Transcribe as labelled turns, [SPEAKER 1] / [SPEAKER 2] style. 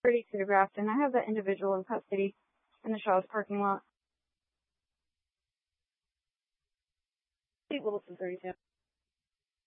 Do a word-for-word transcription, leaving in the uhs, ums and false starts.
[SPEAKER 1] thirty-two to Grafton. I have that individual in custody in the Shaw's parking lot. Wilson, thirty-two.